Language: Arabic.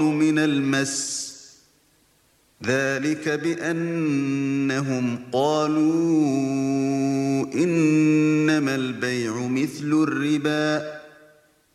من المس ذلك بأنهم قالوا إنما البيع مثل الربا